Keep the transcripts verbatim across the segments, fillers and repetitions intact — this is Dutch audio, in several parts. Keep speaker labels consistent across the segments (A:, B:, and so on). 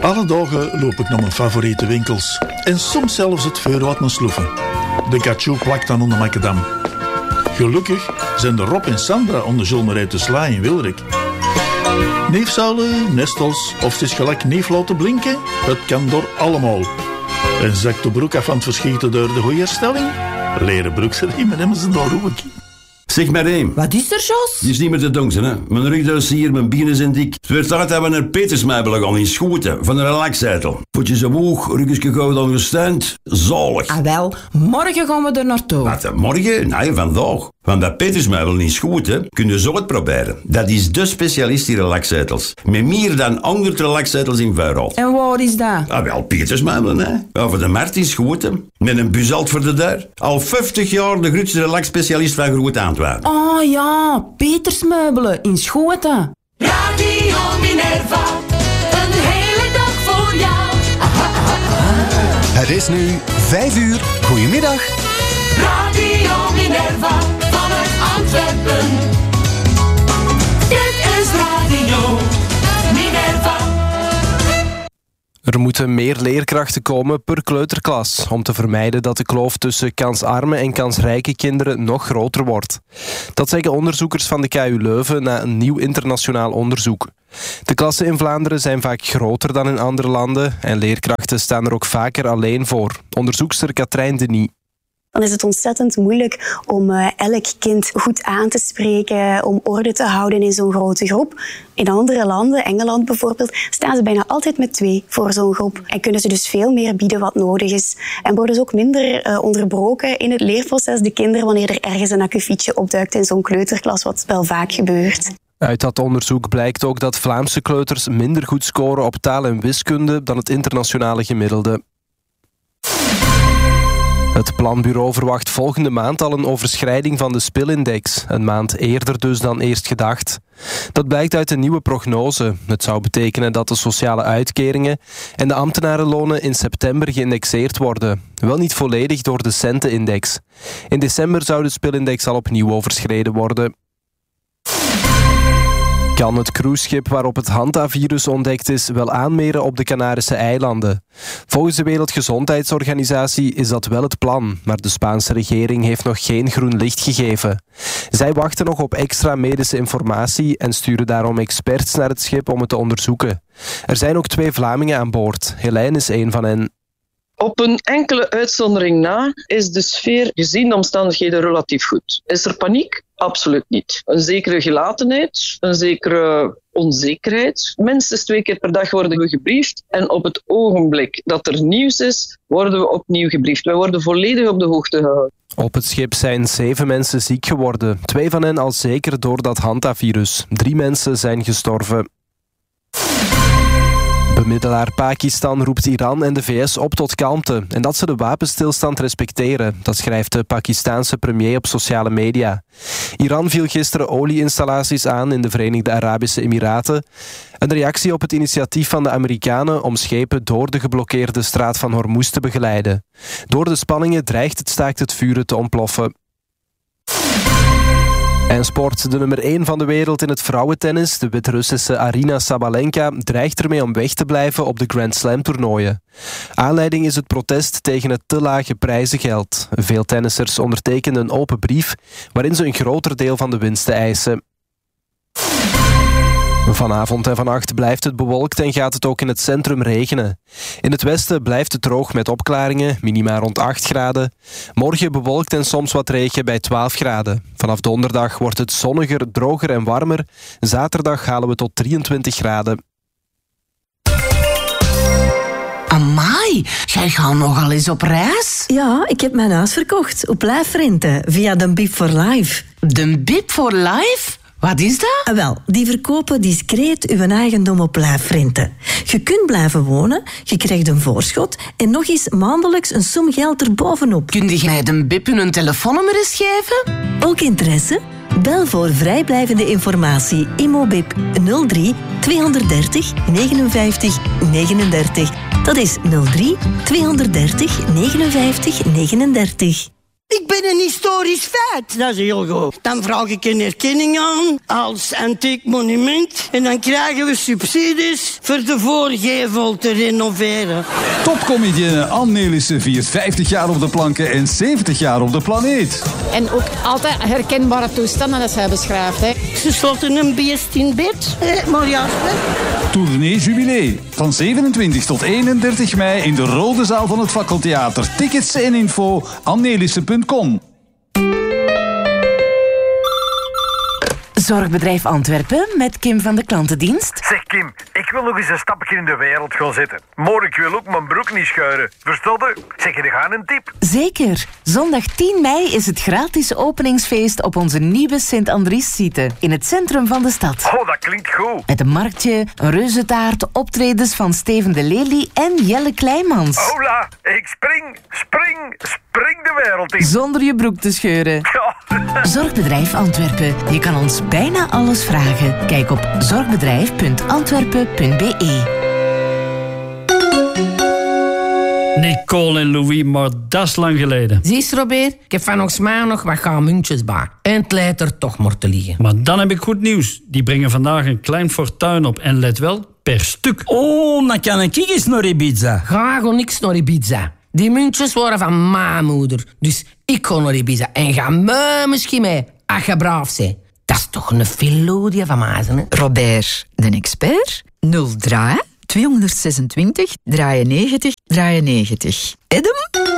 A: Alle dagen loop ik naar mijn favoriete winkels. En soms zelfs het vuur uit mijn sloeven. De Cachou plakt dan onder Macadam. Gelukkig zijn de Rob en Sandra onder Zulmer uit de Sla in Wilrik. Neefzuilen, nestels of ze is gelijk neef laten blinken, het kan door allemaal. En zakt de broek af van het verschieten door de goede herstelling? Leren broeksriemen hebben ze daar ook.
B: Zeg maar één.
C: Wat is er, Jos?
B: Die is niet meer te donzen, hè. Mijn rugduis hier, mijn bienen zijn dik. Het werd tijd dat we naar Petersmeibelen gaan in Schoten, van de relaxzetel. Voetjes omhoog, ruggesje gauw dan gesteund. Zalig.
C: Ah wel, morgen gaan we er naartoe.
B: Wat, morgen? Nee, vandaag. Want bij Petersmeibelen in Schoten kun je zo het proberen. Dat is de specialist in relaxzetels. Met meer dan honderd relaxzetels in vuilrol.
C: En waar is dat?
B: Ah, wel, Petersmeibelen, hè. Ja, voor de markt in Schoten. Met een buzalt voor de deur. Al vijftig jaar de grootste relaxspecialist van Groot Antwerpen.
C: Oh ja, Petersmeubelen in Schoten.
D: Radio Minerva, een hele dag voor jou. Aha, aha, aha.
E: Het is nu vijf uur. Goedemiddag.
D: Radio Minerva, vanuit Antwerpen. Dit is Radio Minerva.
F: Er moeten meer leerkrachten komen per kleuterklas om te vermijden dat de kloof tussen kansarme en kansrijke kinderen nog groter wordt. Dat zeggen onderzoekers van de K U Leuven na een nieuw internationaal onderzoek. De klassen in Vlaanderen zijn vaak groter dan in andere landen en leerkrachten staan er ook vaker alleen voor. Onderzoekster Katrijn Denis.
G: Dan is het ontzettend moeilijk om uh, elk kind goed aan te spreken, om orde te houden in zo'n grote groep. In andere landen, Engeland bijvoorbeeld, staan ze bijna altijd met twee voor zo'n groep. En kunnen ze dus veel meer bieden wat nodig is. En worden ze ook minder uh, onderbroken in het leerproces, de kinderen, wanneer er ergens een akkefietje opduikt in zo'n kleuterklas, wat wel vaak gebeurt.
F: Uit dat onderzoek blijkt ook dat Vlaamse kleuters minder goed scoren op taal en wiskunde dan het internationale gemiddelde. Het planbureau verwacht volgende maand al een overschrijding van de spilindex. Een maand eerder dus dan eerst gedacht. Dat blijkt uit een nieuwe prognose. Het zou betekenen dat de sociale uitkeringen en de ambtenarenlonen in september geïndexeerd worden. Wel niet volledig door de centenindex. In december zou de spilindex al opnieuw overschreden worden. Kan het cruiseschip waarop het hantavirus ontdekt is wel aanmeren op de Canarische eilanden? Volgens de Wereldgezondheidsorganisatie is dat wel het plan, maar de Spaanse regering heeft nog geen groen licht gegeven. Zij wachten nog op extra medische informatie en sturen daarom experts naar het schip om het te onderzoeken. Er zijn ook twee Vlamingen aan boord. Helijn is één van hen.
H: Op een enkele uitzondering na is de sfeer gezien de omstandigheden relatief goed. Is er paniek? Absoluut niet. Een zekere gelatenheid, een zekere onzekerheid. Minstens twee keer per dag worden we gebriefd en op het ogenblik dat er nieuws is, worden we opnieuw gebriefd. Wij worden volledig op de hoogte gehouden.
F: Op het schip zijn zeven mensen ziek geworden. Twee van hen al zeker door dat hantavirus. Drie mensen zijn gestorven. Bemiddelaar Pakistan roept Iran en de V S op tot kalmte en dat ze de wapenstilstand respecteren. Dat schrijft de Pakistaanse premier op sociale media. Iran viel gisteren olieinstallaties aan in de Verenigde Arabische Emiraten. Een reactie op het initiatief van de Amerikanen om schepen door de geblokkeerde straat van Hormuz te begeleiden. Door de spanningen dreigt het staakt het vuren te ontploffen. En sport. De nummer één van de wereld in het vrouwentennis, de Wit-Russische Aryna Sabalenka, dreigt ermee om weg te blijven op de Grand Slam toernooien. Aanleiding is het protest tegen het te lage prijzengeld. Veel tennissers ondertekenden een open brief waarin ze een groter deel van de winsten eisen. Vanavond en vannacht blijft het bewolkt en gaat het ook in het centrum regenen. In het westen blijft het droog met opklaringen, minima rond acht graden. Morgen bewolkt en soms wat regen bij twaalf graden. Vanaf donderdag wordt het zonniger, droger en warmer. Zaterdag halen we tot drieëntwintig graden.
C: Amai, jij gaat nogal eens op reis?
I: Ja, ik heb mijn huis verkocht op lijfrente via de Bip for Life.
C: De Bip for Life? Wat is dat?
I: Ah, wel, die verkopen discreet uw eigendom op lijfrente. Je kunt blijven wonen, je krijgt een voorschot en nog eens maandelijks een som geld erbovenop.
C: Kun jij de Bip hun telefoonnummer eens geven?
I: Ook interesse? Bel voor vrijblijvende informatie Immobip nul drie tweehonderddertig negenenvijftig negenendertig. Dat is nul drie tweehonderddertig negenenvijftig negenendertig.
C: Ik
J: ben een historisch feit. Dat is heel goed. Dan vraag ik een erkenning aan als antiek monument. En dan krijgen we subsidies voor de voorgevel te renoveren.
K: Topcomedienne Anne Nelissen viert vijftig jaar op de planken en zeventig jaar op de planeet.
L: En ook altijd herkenbare toestanden als hij beschrijft. Hè.
J: Ze sloten een beest in bed, eh, maar ja.
K: Tournee Jubilee. Van zevenentwintig tot eenendertig mei in de Rode Zaal van het Fakkeltheater. Tickets en info annelissen punt com.
M: Zorgbedrijf Antwerpen met Kim van de Klantendienst.
N: Zeg Kim, ik wil nog eens een stapje in de wereld gaan zetten. Maar ik wil ook mijn broek niet schuiren. Verstond je? Zeg je er gaan een tip?
M: Zeker. Zondag tien mei is het gratis openingsfeest op onze nieuwe Sint-Andries-site in het centrum van de stad.
N: Oh, dat klinkt goed.
M: Met een marktje, een reuzentaart, optredens van Steven de Lely en Jelle Kleimans.
N: Hola, ik spring, spring, spring de wereld in.
M: Zonder je broek te scheuren.
N: Ja.
M: Zorgbedrijf Antwerpen. Je kan ons bijna alles vragen. Kijk op zorgbedrijf punt antwerpen punt b e.
O: Nicole en Louis, maar dat is lang geleden.
P: Zie eens, Robert, ik heb van ons mij nog wat gamuntjes bij. En het lijkt er toch maar te liggen.
O: Maar dan heb ik goed nieuws. Die brengen vandaag een klein fortuin op. En let wel, per stuk.
P: Oh, dan kan ik eens naar Ibiza. Ga gewoon niks naar Ibiza. Die muntjes waren van mijn moeder. Dus ik ga naar Ibiza. En ga me misschien mee, als je braaf bent. Dat is toch een filodie van mij, hè?
Q: Robert, de expert. nul drie tweehonderdzesentwintig drieënnegentig drieënnegentig. Edem?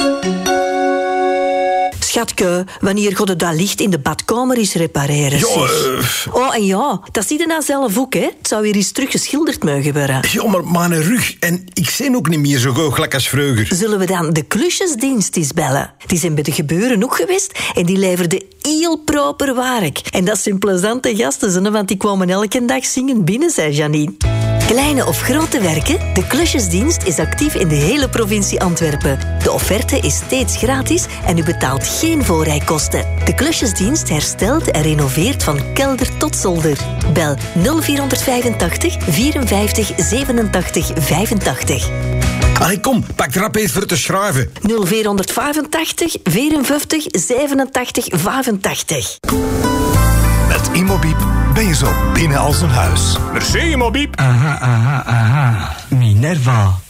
I: Schatke, wanneer god het dat licht in de badkamer is repareren?
R: Ja, uh...
I: Oh, en ja, dat zie je nou zelf ook, hè? Het zou weer eens terug geschilderd mogen worden.
R: Ja, maar mijn rug en ik zie ook niet meer zo goochelijk als vroeger.
I: Zullen we dan de klusjesdienst eens bellen? Die zijn bij de gebeuren ook geweest en die leverden heel proper werk. En dat zijn plezante gasten, want die kwamen elke dag zingen binnen, zei Janine. Kleine of grote werken, de klusjesdienst is actief in de hele provincie Antwerpen. De offerte is steeds gratis en u betaalt geen voorrijkosten. De klusjesdienst herstelt en renoveert van kelder tot zolder. Bel nul vierhonderdvijfentachtig vierenvijftig zevenentachtig vijfentachtig.
R: Allee, kom, pak rap eens voor te schrijven.
I: nul vierhonderdvijfentachtig vierenvijftig zevenentachtig vijfentachtig.
E: Met Immobiep ben je zo binnen als een huis.
S: Merci, Immobiep.
T: Aha, aha, aha. Minerva.